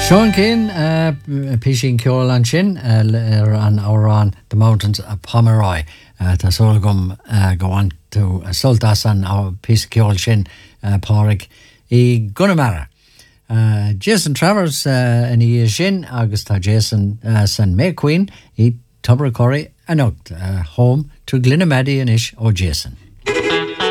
Sean Keane, Pishin Ceol an sin an árán the mountains of Pomeroy. Tá sólagum go an tú sultas an pís ceol sin páric I Gunamara. Jason Travers in I sin agus tá Jason san Mayqueen I Tubbercurry anocht home to Glenamady and ish o Jason.